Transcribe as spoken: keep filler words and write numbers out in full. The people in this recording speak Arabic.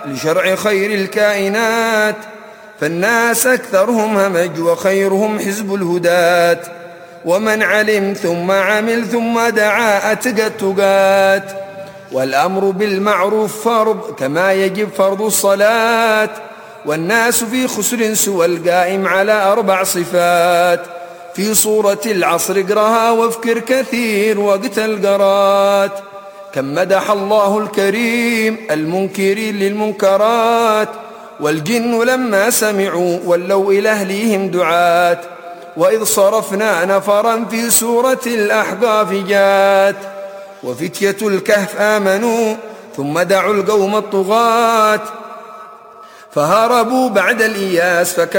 لشرع خير الكائنات، فالناس أكثرهم همج وخيرهم حزب الهداة. ومن علم ثم عمل ثم دعا أتقى التقات، والأمر بالمعروف فرض كما يجب فرض الصلاة. والناس في خسر سوى القائم على أربع صفات، في صورة العصر اقرها وافكر كثير وقت القرات. كم مدح الله الكريم المنكرين للمنكرات، والجن لما سمعوا ولوا إلى أهليهم دعاة. وإذ صرفنا نفرا في سورة الأحقاف جات، وفتية الكهف آمنوا ثم دعوا القوم الطغاة، فهربوا بعد الإياس فكانوا